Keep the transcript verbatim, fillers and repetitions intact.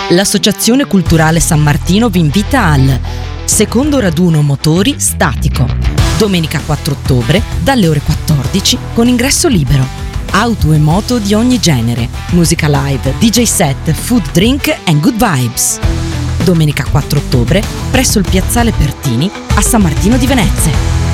L'Associazione Culturale San Martino vi invita al secondo raduno motori statico, domenica quattro ottobre dalle ore quattordici con ingresso libero. Auto e moto di ogni genere, musica live, D J set, food drink and good vibes. Domenica quattro ottobre presso il piazzale Pertini a San Martino di Venezia.